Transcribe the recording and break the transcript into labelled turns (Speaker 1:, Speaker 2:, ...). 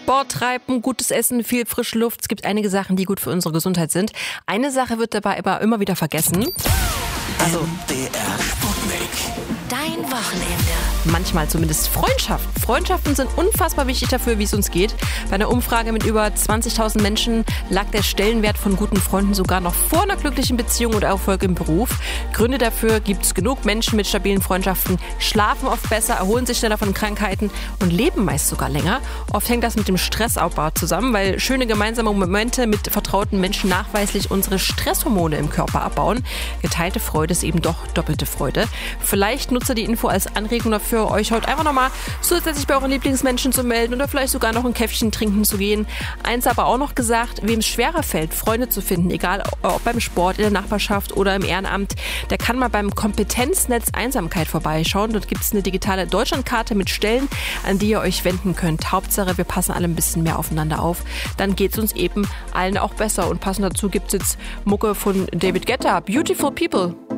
Speaker 1: Sport treiben, gutes Essen, viel frische Luft. Es gibt einige Sachen, die gut für unsere Gesundheit sind. Eine Sache wird dabei aber immer wieder vergessen.
Speaker 2: MDR Sputnik.
Speaker 3: Dein Wochenende.
Speaker 1: Manchmal zumindest Freundschaften. Freundschaften sind unfassbar wichtig dafür, wie es uns geht. Bei einer Umfrage mit über 20.000 Menschen lag der Stellenwert von guten Freunden sogar noch vor einer glücklichen Beziehung oder Erfolg im Beruf. Gründe dafür gibt es genug. Menschen mit stabilen Freundschaften schlafen oft besser, erholen sich schneller von Krankheiten und leben meist sogar länger. Oft hängt das mit dem Stressabbau zusammen, weil schöne gemeinsame Momente mit vertrauten Menschen nachweislich unsere Stresshormone im Körper abbauen. Geteilte Freude ist eben doch doppelte Freude. Vielleicht nutzt ihr die Info als Anregung dafür, euch heute einfach nochmal zusätzlich bei euren Lieblingsmenschen zu melden oder vielleicht sogar noch ein Käffchen trinken zu gehen. Eins aber auch noch gesagt, wem es schwerer fällt, Freunde zu finden, egal ob beim Sport, in der Nachbarschaft oder im Ehrenamt, der kann mal beim Kompetenznetz Einsamkeit vorbeischauen. Dort gibt es eine digitale Deutschlandkarte mit Stellen, an die ihr euch wenden könnt. Hauptsache, wir passen alle ein bisschen mehr aufeinander auf. Dann geht es uns eben allen auch besser. Und passend dazu gibt es jetzt Mucke von David Guetta, Beautiful People.